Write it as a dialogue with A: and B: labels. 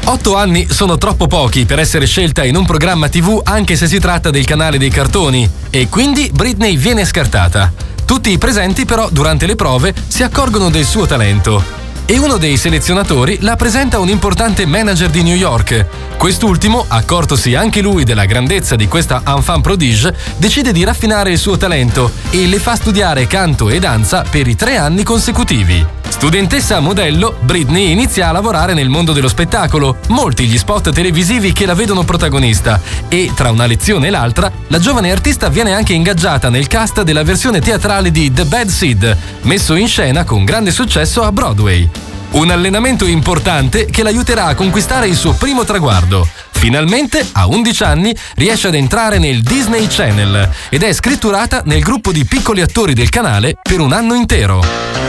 A: 8 anni sono troppo pochi per essere scelta in un programma TV anche se si tratta del canale dei cartoni e quindi Britney viene scartata. Tutti i presenti però durante le prove si accorgono del suo talento e uno dei selezionatori la presenta a un importante manager di New York. Quest'ultimo, accortosi anche lui della grandezza di questa enfant prodige, decide di raffinare il suo talento e le fa studiare canto e danza per i 3 anni consecutivi. Studentessa modello, Britney inizia a lavorare nel mondo dello spettacolo, molti gli spot televisivi che la vedono protagonista e, tra una lezione e l'altra, la giovane artista viene anche ingaggiata nel cast della versione teatrale di The Bad Seed, messo in scena con grande successo a Broadway. Un allenamento importante che l'aiuterà a conquistare il suo primo traguardo. Finalmente, a 11 anni, riesce ad entrare nel Disney Channel ed è scritturata nel gruppo di piccoli attori del canale per un anno intero.